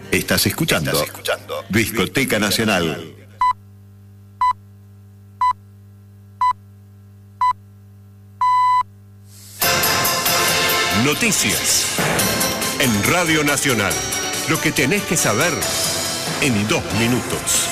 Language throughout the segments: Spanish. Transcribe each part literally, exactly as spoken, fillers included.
Estás escuchando, Estás escuchando Discoteca Nacional. Noticias en Radio Nacional. Lo que tenés que saber en dos minutos.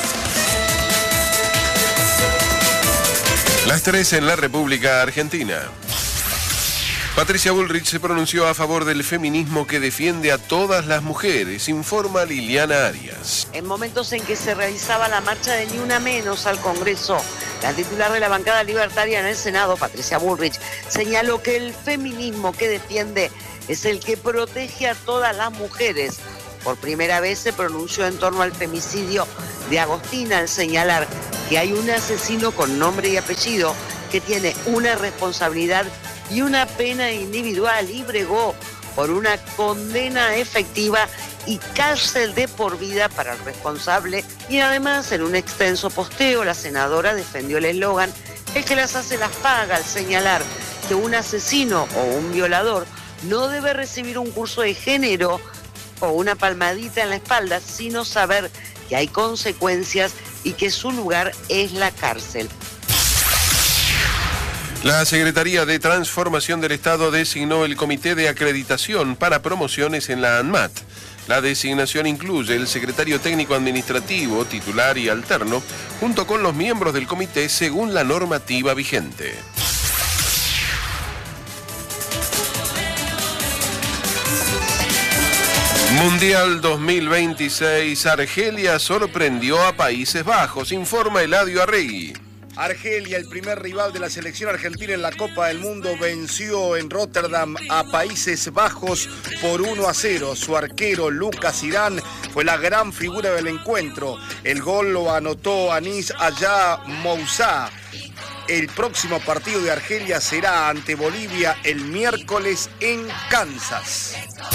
Las tres en la República Argentina. Patricia Bullrich se pronunció a favor del feminismo que defiende a todas las mujeres, informa Liliana Arias. En momentos en que se realizaba la marcha de Ni Una Menos al Congreso, la titular de la bancada libertaria en el Senado, Patricia Bullrich, señaló que el feminismo que defiende es el que protege a todas las mujeres. Por primera vez se pronunció en torno al femicidio de Agostina al señalar que hay un asesino con nombre y apellido que tiene una responsabilidad y una pena individual y bregó por una condena efectiva y cárcel de por vida para el responsable. Y además, en un extenso posteo, la senadora defendió el eslogan "El que las hace las paga", al señalar que un asesino o un violador no debe recibir un curso de género o una palmadita en la espalda, sino saber que hay consecuencias y que su lugar es la cárcel. La Secretaría de Transformación del Estado designó el Comité de Acreditación para Promociones en la ANMAT. La designación incluye el secretario técnico administrativo, titular y alterno, junto con los miembros del comité según la normativa vigente. Mundial dos mil veintiséis, Argelia sorprendió a Países Bajos, informa Eladio Arregui. Argelia, el primer rival de la selección argentina en la Copa del Mundo, venció en Rotterdam a Países Bajos por uno a cero. Su arquero, Lucas Irán, fue la gran figura del encuentro. El gol lo anotó Anis Aya Moussa. El próximo partido de Argelia será ante Bolivia el miércoles en Kansas.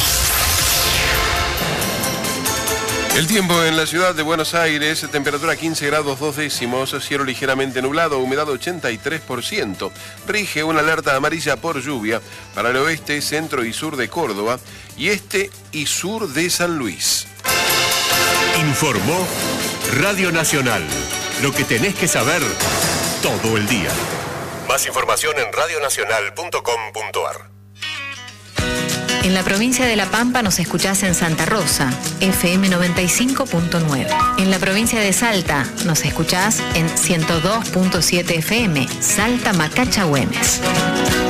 El tiempo en la ciudad de Buenos Aires, temperatura quince grados dos décimos, cielo ligeramente nublado, humedad ochenta y tres por ciento. Rige una alerta amarilla por lluvia para el oeste, centro y sur de Córdoba y este y sur de San Luis. Informó Radio Nacional. Lo que tenés que saber todo el día. Más información en radio nacional punto com punto ar. En la provincia de La Pampa nos escuchás en Santa Rosa, F M noventa y cinco punto nueve. En la provincia de Salta nos escuchás en ciento dos punto siete F M, Salta Macacha Güemes.